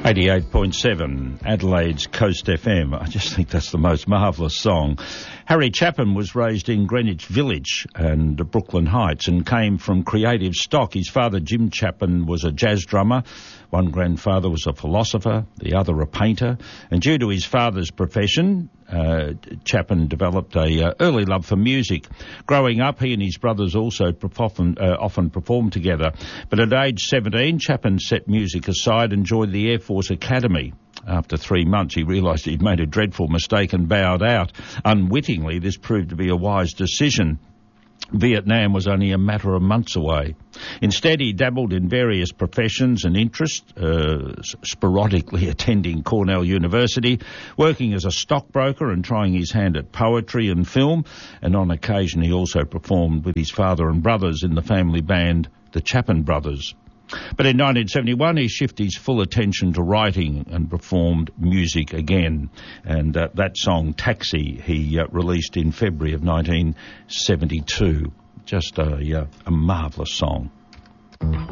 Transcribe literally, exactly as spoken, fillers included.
eighty-eight point seven, Adelaide's Coast F M. I just think that's the most marvellous song. Harry Chapman was raised in Greenwich Village and Brooklyn Heights and came from creative stock. His father, Jim Chapman, was a jazz drummer. One grandfather was a philosopher, the other a painter. And due to his father's profession, uh, Chapman developed a uh, early love for music. Growing up, he and his brothers also often, uh, often performed together. But at age seventeen, Chapman set music aside and joined the Air Force Academy. After three months, he realised he'd made a dreadful mistake and bowed out. Unwittingly, this proved to be a wise decision. Vietnam was only a matter of months away. Instead, he dabbled in various professions and interests, uh, sporadically attending Cornell University, working as a stockbroker and trying his hand at poetry and film, and on occasion he also performed with his father and brothers in the family band, the Chapman Brothers. But in nineteen seventy-one, he shifted his full attention to writing and performed music again. And uh, that song, Taxi, he uh, released in February of nineteen seventy-two. Just a, uh, a marvellous song.